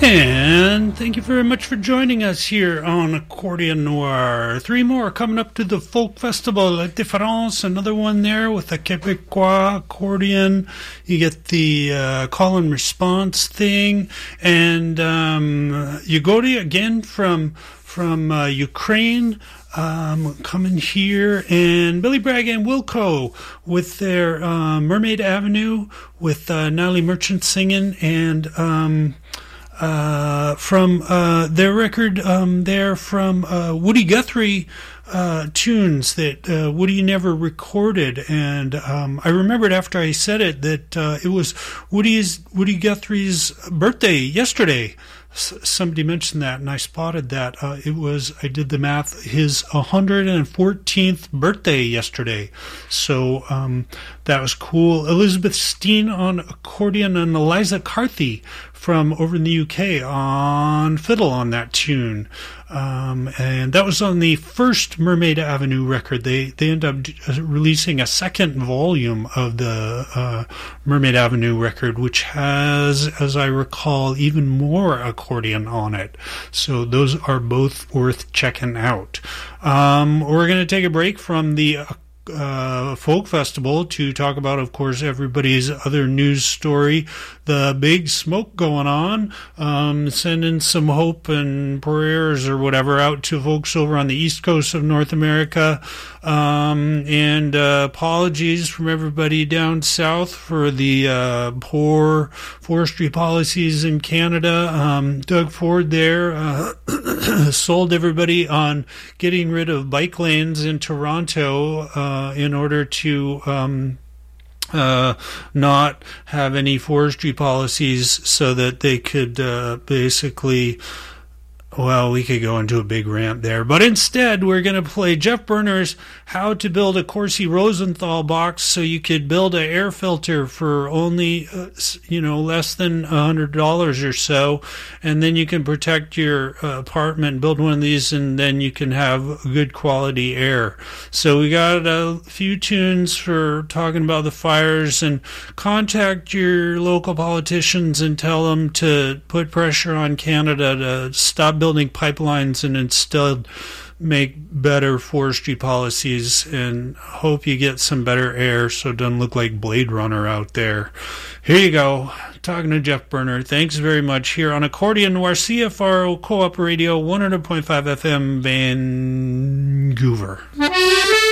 And thank you very much for joining us here on Accordion Noir. 3 more coming up to the Folk Festival La Différence, another one there with a Québécois accordion. You get the call and response thing. And Yegori again from Ukraine. Coming here, and Billy Bragg and Wilco with their Mermaid Avenue with Natalie Merchant singing, and from their record there from Woody Guthrie tunes that Woody never recorded, and I remembered after I said it that it was Woody Guthrie's birthday yesterday. Somebody mentioned that, and I spotted that. I did the math, his 114th birthday yesterday. So that was cool. Elizabeth Steen on accordion, and Eliza Carthy from over in the UK on fiddle on that tune. And that was on the first Mermaid Avenue record. They ended up releasing a second volume of the Mermaid Avenue record, which has, as I recall, even more accordion on it. So those are both worth checking out. We're going to take a break from the Folk Festival to talk about, of course, everybody's other news story, the big smoke going on, sending some hope and prayers or whatever out to folks over on the east coast of North America, and apologies from everybody down south for the poor forestry policies in Canada. Doug Ford there sold everybody on getting rid of bike lanes in Toronto in order to not have any forestry policies, so that they could basically, well, we could go into a big rant there. But instead, we're going to play Jeff Berner's How to Build a Corsi Rosenthal Box so you could build an air filter for only, less than $100 or so. And then you can protect your apartment, build one of these, and then you can have good quality air. So we got a few tunes for talking about the fires, and contact your local politicians and tell them to put pressure on Canada to stop building pipelines and instead make better forestry policies, and hope you get some better air so it doesn't look like Blade Runner out there. Here you go, talking to Jeff Berner. Thanks very much here on Accordion Noir, CFRO Co-op Radio, 100.5 FM, Vancouver.